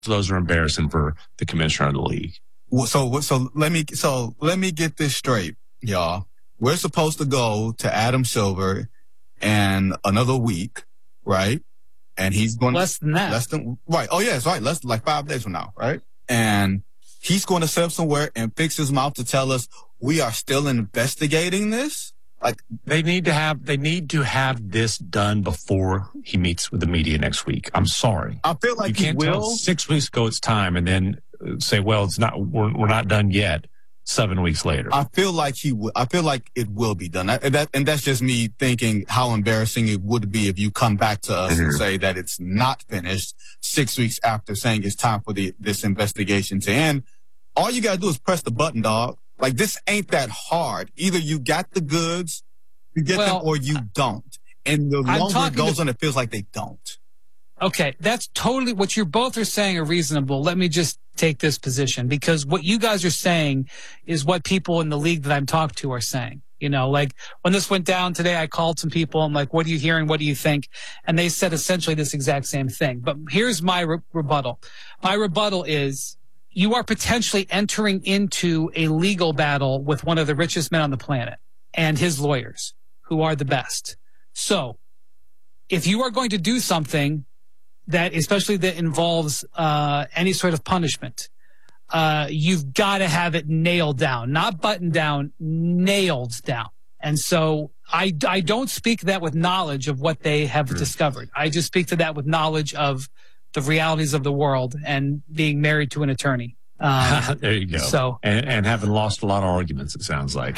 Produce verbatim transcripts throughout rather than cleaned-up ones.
those are embarrassing for the commissioner of the league. Well, so, so let me, so let me get this straight, y'all. We're supposed to go to Adam Silver in another week, right? And he's going less than that. Less than, right. Oh, yeah, it's right. Less like five days from now, right? And he's going to sit up somewhere and fix his mouth to tell us we are still investigating this. Like they need to have, they need to have this done before he meets with the media next week. I'm sorry. I feel like you can't he will. Tell six weeks ago it's time, and then say, well, it's not. We're, we're not done yet. Seven weeks later, I feel like he will. I feel like it will be done. And that, and that's just me thinking how embarrassing it would be if you come back to us mm-hmm. and say that it's not finished six weeks after saying it's time for the this investigation to end. All you gotta do is press the button, dog. Like, this ain't that hard. Either you got the goods, you get well, them, or you don't. And the longer it goes to, on, it feels like they don't. Okay, that's totally what you both are saying are reasonable. Let me just take this position, because what you guys are saying is what people in the league that I'm talking to are saying. You know, like when this went down today, I called some people. I'm like, what are you hearing? What do you think? And they said essentially this exact same thing. But here's my re- rebuttal. My rebuttal is, you are potentially entering into a legal battle with one of the richest men on the planet and his lawyers, who are the best. So if you are going to do something that, especially that involves uh, any sort of punishment, uh, you've got to have it nailed down, not buttoned down, nailed down. And so I, I don't speak that with knowledge of what they have mm. discovered. I just speak to that with knowledge of the realities of the world and being married to an attorney. Um, there you go. So, and, and having lost a lot of arguments, it sounds like.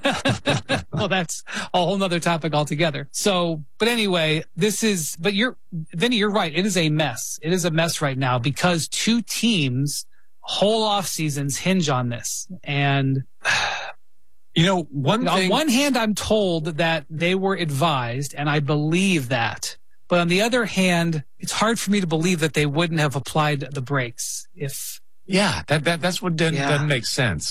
Well, that's a whole nother topic altogether. So, but anyway, this is, but you're, Vinny, you're right. It is a mess. It is a mess right now because two teams, whole off seasons hinge on this. And, you know, one thing. On one hand, I'm told that they were advised, and I believe that. But on the other hand, it's hard for me to believe that they wouldn't have applied the brakes if. Yeah, that, that that's what doesn't, yeah. doesn't make sense.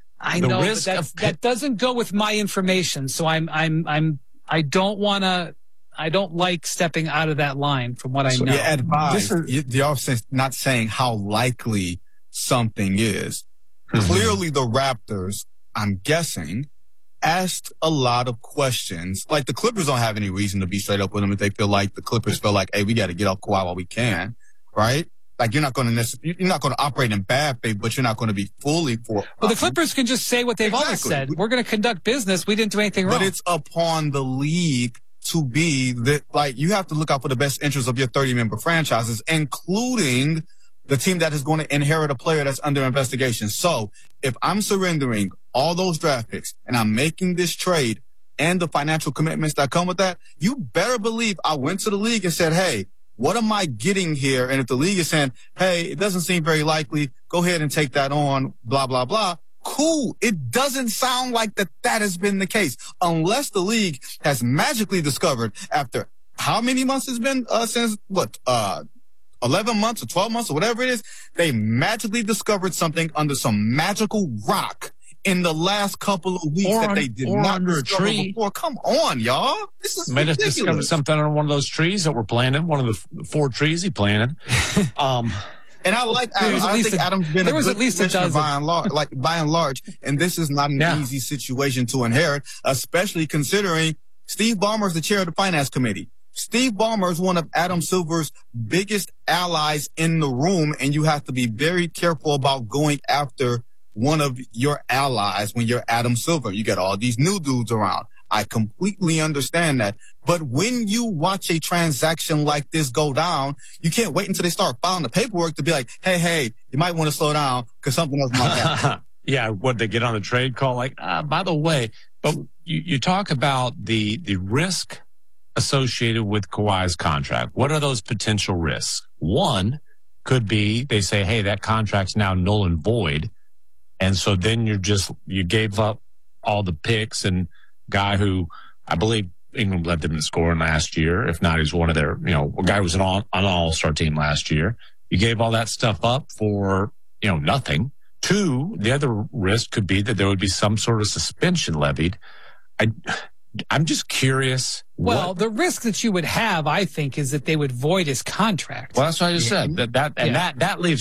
I the know, risk but of... that doesn't go with my information. So I'm, I'm, I'm, I don't want to, I don't like stepping out of that line from what I so know. Yeah, advise. Is... The officer not saying how likely something is. Mm-hmm. Clearly, the Raptors, I'm guessing, asked a lot of questions. Like, the Clippers don't have any reason to be straight up with them if they feel like the Clippers feel like, hey, we got to get off Kawhi while we can, right? Like, you're not going to necessarily, you're not going to operate in bad faith, but you're not going to be fully for. Well, the Clippers can just say what they've exactly. always said. We're going to conduct business. We didn't do anything wrong. But it's upon the league to be that, like, you have to look out for the best interests of your thirty member franchises, including the team that is going to inherit a player that's under investigation. So if I'm surrendering all those draft picks and I'm making this trade and the financial commitments that come with that, you better believe I went to the league and said, hey, what am I getting here? And if the league is saying, hey, it doesn't seem very likely, go ahead and take that on, blah, blah, blah. Cool. It doesn't sound like that that has been the case unless the league has magically discovered after how many months it's been uh, since what, uh, eleven months or twelve months or whatever it is. They magically discovered something under some magical rock in the last couple of weeks or that they did on, not under discover a tree. before. Come on, y'all. This is Made us discover something on one of those trees that were planted, one of the four trees he planted. um, and I like, I, I think a, Adam's been there a was good at least a dozen. by and large, like by and large, and this is not an yeah. easy situation to inherit, especially considering Steve Ballmer is the chair of the finance committee. Steve Ballmer is one of Adam Silver's biggest allies in the room, and you have to be very careful about going after one of your allies when you're Adam Silver. You got all these new dudes around. I completely understand that. But when you watch a transaction like this go down, you can't wait until they start filing the paperwork to be like, hey, hey, you might want to slow down because something else might happen. Yeah, what, they get on the trade call like, ah, by the way, but you, you talk about the the risk associated with Kawhi's contract. What are those potential risks? One could be they say, hey, that contract's now null and void. And so then you're just, you gave up all the picks and guy who I believe England led them in scoring last year. If not, he's one of their, you know, a guy who was an all, on an all-star team last year. You gave all that stuff up for, you know, nothing. Two, the other risk could be that there would be some sort of suspension levied. I, I'm just curious. Well, what, the risk that you would have, I think, is that they would void his contract. well, that's what I just said. That that and Yeah. that that leaves